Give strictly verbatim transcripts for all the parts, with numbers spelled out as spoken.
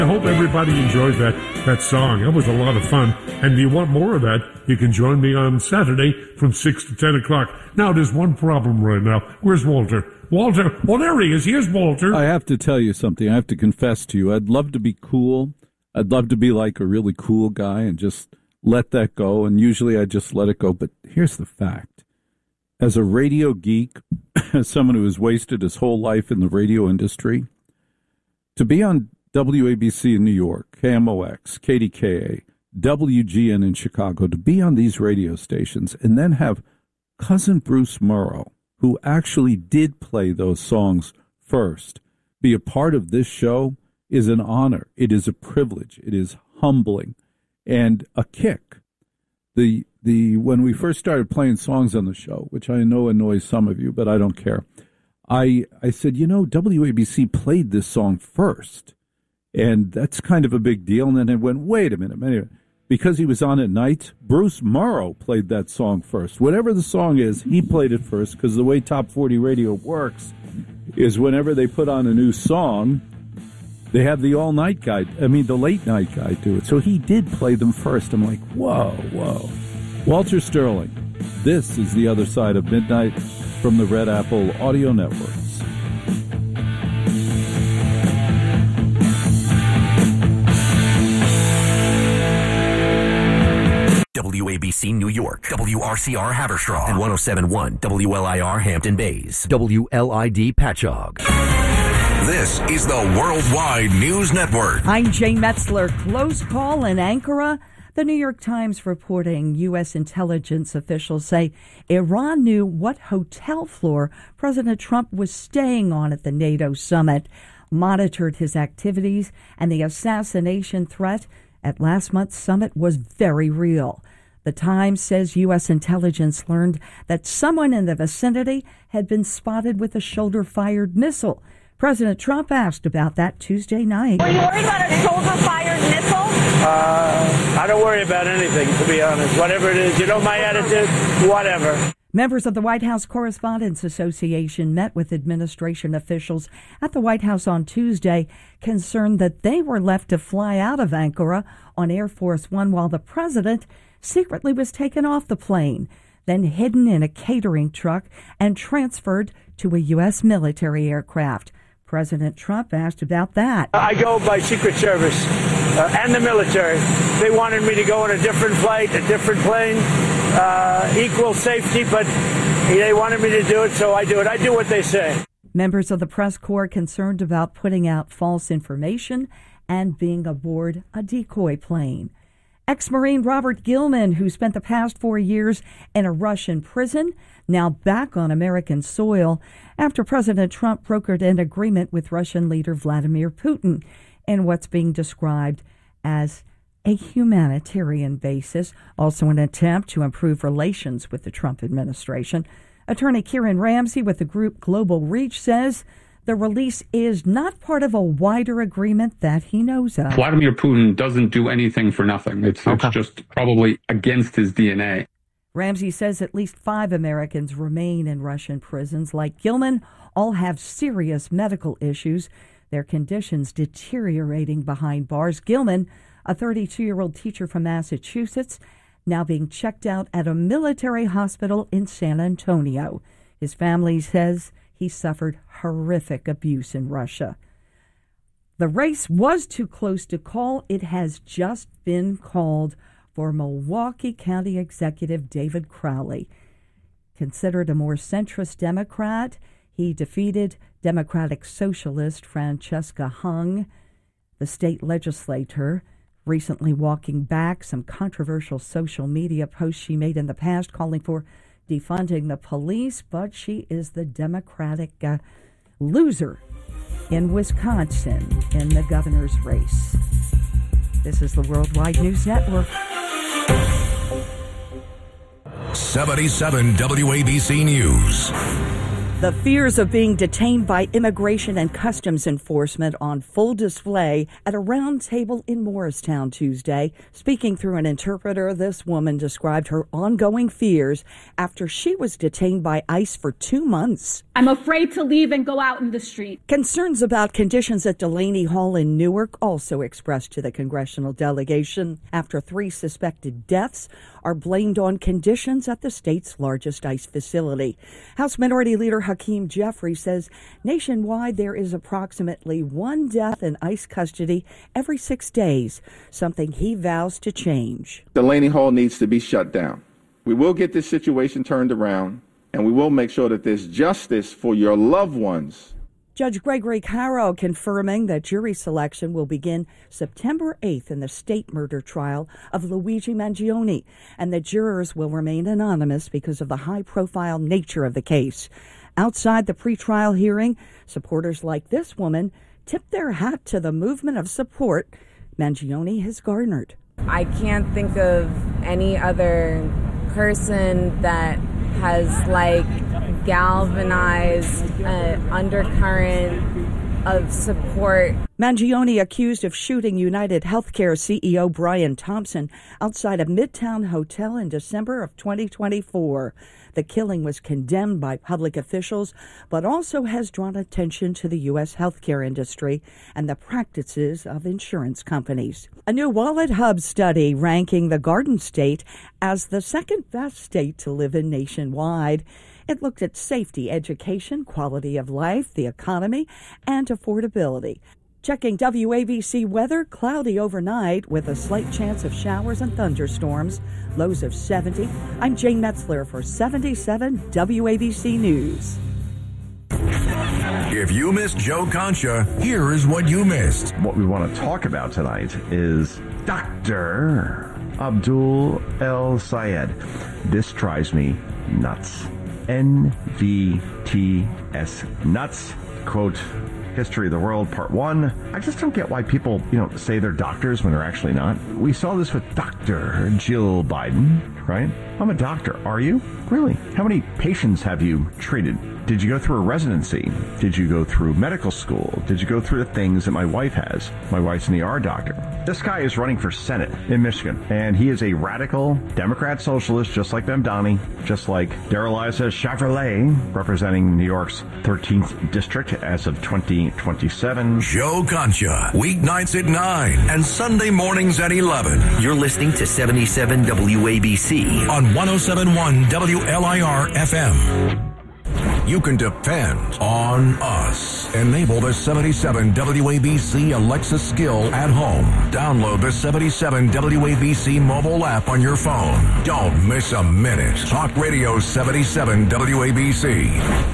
I hope everybody enjoyed that, that song. That was a lot of fun. And if you want more of that, you can join me on Saturday from six to ten o'clock. Now, there's one problem right now. Where's Walter? Walter, well, there he is. Here's Walter. I have to tell you something. I have to confess to you. I'd love to be cool. I'd love to be like a really cool guy and just let that go. And usually I just let it go. But here's the fact. As a radio geek, as someone who has wasted his whole life in the radio industry, to be on W A B C in New York, K M O X, K D K A, W G N in Chicago, to be on these radio stations and then have Cousin Bruce Morrow, who actually did play those songs first, be a part of this show is an honor. It is a privilege. It is humbling and a kick. The the when we first started playing songs on the show, which I know annoys some of you, but I don't care, I I said, you know, W A B C played this song first, and that's kind of a big deal. And then it went, wait a minute, anyway, because he was on at night, Bruce Morrow played that song first. Whatever the song is, he played it first, because the way Top forty Radio works is whenever they put on a new song, they have the all-night guy, I mean, the late-night guy do it. So he did play them first. I'm like, whoa, whoa. Walter Sterling, this is The Other Side of Midnight from the Red Apple Audio Networks. W A B C New York, W R C R Haverstraw, and one oh seven point one W L I R Hampton Bays, W L I D Patchogue. This is the Worldwide News Network. I'm Jane Metzler. Close call in Ankara. The New York Times reporting U S intelligence officials say Iran knew what hotel floor President Trump was staying on at the NATO summit, monitored his activities, and the assassination threat at last month's summit was very real. The Times says U S intelligence learned that someone in the vicinity had been spotted with a shoulder-fired missile. President Trump asked about that Tuesday night. Were you worried about a shoulder-fired missile? Uh, I don't worry about anything, to be honest. Whatever it is, you know my attitude, whatever. Members of the White House Correspondents Association met with administration officials at the White House on Tuesday, concerned that they were left to fly out of Ankara on Air Force One while the president secretly was taken off the plane, then hidden in a catering truck and transferred to a U S military aircraft. President Trump asked about that. I go by Secret Service uh, and the military. They wanted me to go on a different flight, a different plane, uh, equal safety, but they wanted me to do it, so I do it. I do what they say. Members of the press corps concerned about putting out false information and being aboard a decoy plane. Ex-Marine Robert Gilman, who spent the past four years in a Russian prison, now back on American soil after President Trump brokered an agreement with Russian leader Vladimir Putin in what's being described as a humanitarian basis, also an attempt to improve relations with the Trump administration. Attorney Kieran Ramsey with the group Global Reach says the release is not part of a wider agreement that he knows of. Vladimir Putin doesn't do anything for nothing. It's, okay. it's just probably against his D N A. Ramsey says at least five Americans remain in Russian prisons. Like Gilman, all have serious medical issues, their conditions deteriorating behind bars. Gilman, a thirty-two-year-old teacher from Massachusetts, now being checked out at a military hospital in San Antonio. His family says he suffered horrific abuse in Russia. The race was too close to call. It has just been called for Milwaukee County Executive David Crowley. Considered a more centrist Democrat, he defeated Democratic Socialist Francesca Hung, the state legislator, recently walking back some controversial social media posts she made in the past calling for defunding the police, but she is the Democratic uh, loser in Wisconsin in the governor's race. This is the Worldwide News Network. seventy-seven W A B C News. The fears of being detained by Immigration and Customs Enforcement on full display at a round table in Morristown Tuesday. Speaking through an interpreter, this woman described her ongoing fears after she was detained by ICE for two months. I'm afraid to leave and go out in the street. Concerns about conditions at Delaney Hall in Newark also expressed to the congressional delegation after three suspected deaths are blamed on conditions at the state's largest ICE facility. House Minority Leader Hakeem Jeffrey says nationwide there is approximately one death in ICE custody every six days, something he vows to change. Delaney Hall needs to be shut down. We will get this situation turned around, and we will make sure that there's justice for your loved ones. Judge Gregory Caro confirming that jury selection will begin September eighth in the state murder trial of Luigi Mangione, and the jurors will remain anonymous because of the high-profile nature of the case. Outside the pretrial hearing, supporters like this woman tipped their hat to the movement of support Mangione has garnered. I can't think of any other person that has, like, galvanized an undercurrent of support. Mangione accused of shooting United Healthcare C E O Brian Thompson outside a Midtown hotel in December of twenty twenty-four. The killing was condemned by public officials, but also has drawn attention to the U S healthcare industry and the practices of insurance companies. A new Wallet Hub study ranking the Garden State as the second best state to live in nationwide. It looked at safety, education, quality of life, the economy, and affordability. Checking W A B C weather, cloudy overnight with a slight chance of showers and thunderstorms, lows of seventy. I'm Jane Metzler for seventy-seven W A B C News. If you missed Joe Concha, here is what you missed. What we want to talk about tonight is Doctor Abdul El Sayed. This drives me nuts. N V T S, nuts. Quote, History of the World, Part one. I just don't get why people, you know, say they're doctors when they're actually not. We saw this with Doctor Jill Biden, right? I'm a doctor. Are you? Really? How many patients have you treated? Did you go through a residency? Did you go through medical school? Did you go through the things that my wife has? My wife's an E R doctor. This guy is running for Senate in Michigan, and he is a radical Democrat socialist, just like Mamdani, just like Darrell Issa Chevrolet, representing New York's thirteenth district as of twenty twenty-seven. Joe Concha, weeknights at nine and Sunday mornings at eleven. You're listening to seventy-seven W A B C on one oh seven point one W L I R F M. You can depend on us. Enable the seventy-seven W A B C Alexa skill at home. Download the seventy-seven W A B C mobile app on your phone. Don't miss a minute. Talk Radio seventy-seven W A B C.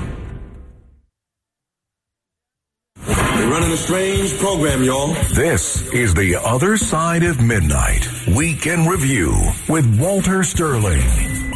We're running a strange program, y'all. This is The Other Side of Midnight. Weekend Review with Walter Sterling.